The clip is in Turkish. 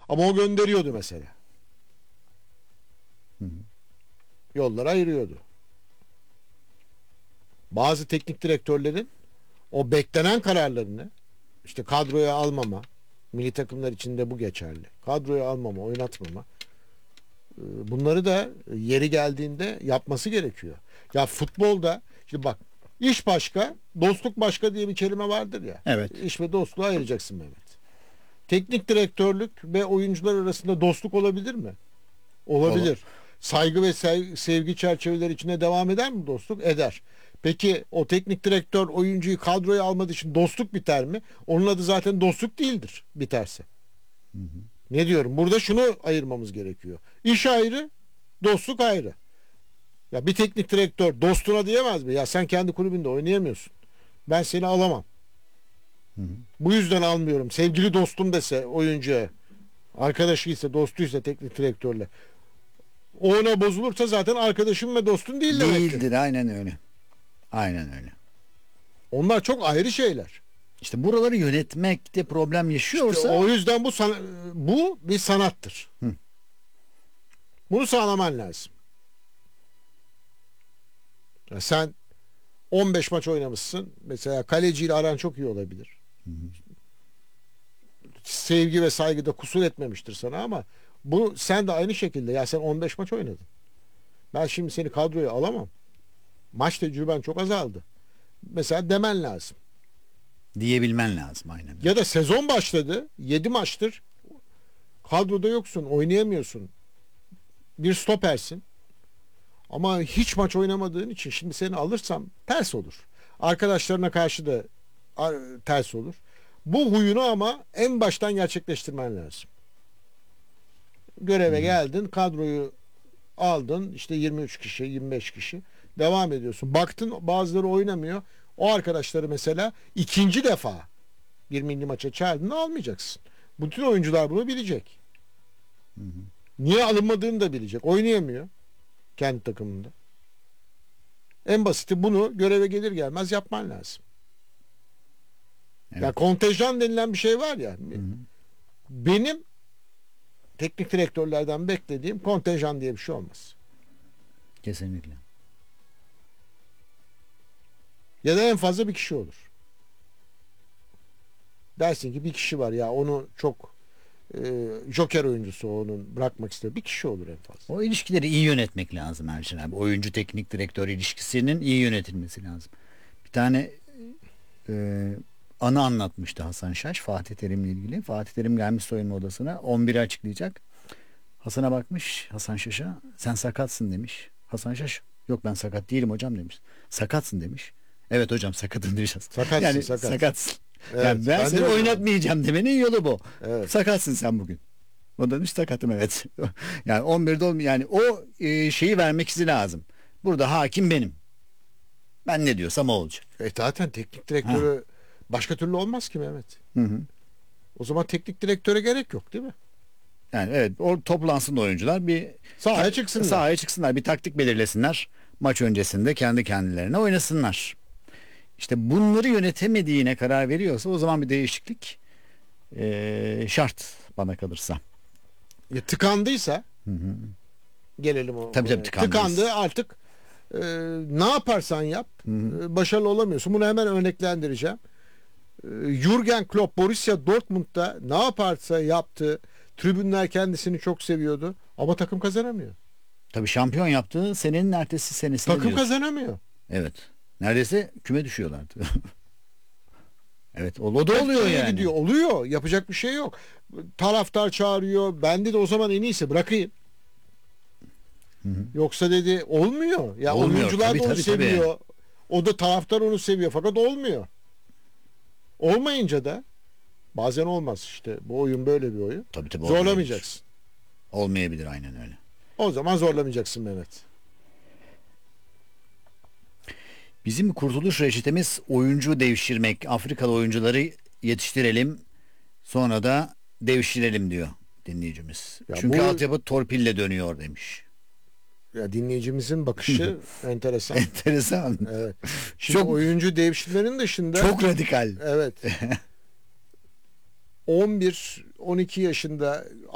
Ama o gönderiyordu mesela. Hı hı. Yolları ayırıyordu. Bazı teknik direktörlerin o beklenen kararlarını, işte kadroya almama, milli takımlar içinde bu geçerli. Kadroya almama, oynatmama, bunları da yeri geldiğinde yapması gerekiyor. Ya futbolda şimdi bak, iş başka, dostluk başka diye bir kelime vardır ya. Evet. İş ve dostluğu ayıracaksın Mehmet. Teknik direktörlük ve oyuncular arasında dostluk olabilir mi? Olabilir. Saygı ve sevgi çerçeveleri içinde devam eder mi dostluk? Eder. Peki o teknik direktör oyuncuyu kadroya almadığı için dostluk biter mi? Onun adı zaten dostluk değildir biterse. Hı hı. Ne diyorum? Burada şunu ayırmamız gerekiyor. İş ayrı, dostluk ayrı. Ya bir teknik direktör dostuna diyemez mi? Ya sen kendi kulübünde oynayamıyorsun. Ben seni alamam. Hı hı. Bu yüzden almıyorum. Sevgili dostum dese oyuncuya, arkadaşıysa, dostuysa teknik direktörle. O ona bozulursa zaten arkadaşım ve dostun değil demektir. Değildir, aynen öyle. Aynen öyle. Onlar çok ayrı şeyler. İşte buraları yönetmekte problem yaşıyorsa İşte o yüzden bu bir sanattır. Hı. Bunu sağlaman lazım. Ya sen 15 maç oynamışsın. Mesela kaleciyle aran çok iyi olabilir. hı hı. Sevgi ve saygıda kusur etmemiştir sana ama bu sen de aynı şekilde, ya sen 15 maç oynadın. Ben şimdi seni kadroya alamam. Maç tecrüben çok azaldı. Mesela demen lazım. Diyebilmen lazım, aynen öyle. Ya da sezon başladı. 7 maçtır kadroda yoksun, oynayamıyorsun. Bir stopersin. Ama hiç maç oynamadığın için şimdi seni alırsam ters olur. Arkadaşlarına karşı da ters olur. Bu huyunu ama en baştan gerçekleştirmen lazım. Göreve geldin, kadroyu aldın, işte 23 kişi, 25 kişi devam ediyorsun. Baktın bazıları oynamıyor. O arkadaşları mesela ikinci defa bir milli maça çağırdığında almayacaksın. Bütün oyuncular bunu bilecek. Hı hı. Niye alınmadığını da bilecek. Oynayamıyor kendi takımında. En basiti bunu göreve gelir gelmez yapman lazım. Evet. Ya kontenjan denilen bir şey var ya. Hı hı. Benim teknik direktörlerden beklediğim kontenjan diye bir şey olmaz. Kesinlikle. Ya da en fazla bir kişi olur. Dersin ki bir kişi var ya, onu çok joker oyuncusu, onun bırakmak istiyor. Bir kişi olur en fazla. O ilişkileri iyi yönetmek lazım Erşen abi. Oyuncu teknik direktör ilişkisinin iyi yönetilmesi lazım. Bir tane e, anı anlatmıştı Hasan Şaş Fatih Terim'le ilgili. Fatih Terim gelmiş soyunma odasına, 11'i açıklayacak. Hasan'a bakmış, Hasan Şaş'a, sen sakatsın demiş. Hasan Şaş, yok ben sakat değilim hocam demiş. Sakatsın demiş. Evet hocam sakatım demiş. Sakatsın, Yani sakatsın. sakatsın. Evet, Yani ben ben seni de öyle. oynatmayacağım demenin yolu bu. Evet. Sakatsın sen bugün. O da demiş sakatım, evet. Yani 11'de olmuyor. Yani o şeyi vermek lazım. Burada hakim benim. Ben ne diyorsam o olacak. Zaten teknik direktörü başka türlü olmaz ki Mehmet. Hı hı. O zaman teknik direktöre gerek yok değil mi? Yani evet, o toplansın oyuncular, bir Sahaya çıksınlar. Sahaya çıksınlar, bir taktik belirlesinler. Maç öncesinde kendi kendilerine oynasınlar. İşte bunları yönetemediğine karar veriyorsa o zaman bir değişiklik şart bana kalırsa. Ya tıkandıysa, Hı hı. gelelim o. Tabii Tıkandı artık, ne yaparsan yap, Hı hı. başarılı olamıyorsun. Bunu hemen örneklendireceğim. Jürgen Klopp Borussia Dortmund'da ne yaparsa yaptı. Tribünler kendisini çok seviyordu ama takım kazanamıyor. Tabii şampiyon yaptığı senenin ertesi senesinde Takım diyorsun. kazanamıyor. Evet. Neredeyse küme düşüyorlardı. Evet, o da oluyor yani. Gidiyor, oluyor. Yapacak bir şey yok. Taraftar çağırıyor. Ben de o zaman en iyisi bırakayım. Hı hı. Yoksa dedi olmuyor. Ya Olmuyor. oyuncular Tabii, da onu tabii, seviyor. O da, taraftar onu seviyor fakat olmuyor. Olmayınca da bazen olmaz işte. Bu oyun böyle bir oyun. Tabii, Zorlamayacaksın. olmayabilir, aynen öyle. O zaman zorlamayacaksın Mehmet. Bizim kurtuluş reçetemiz oyuncu devşirmek. Afrikalı oyuncuları yetiştirelim, sonra da devşirelim diyor dinleyicimiz. Ya Çünkü bu- altyapı torpille dönüyor demiş. Ya dinleyicimizin bakışı enteresan. Enteresan. Evet. Şimdi Çok- oyuncu devşirmenin dışında, Çok radikal. evet. 11-12 yaşında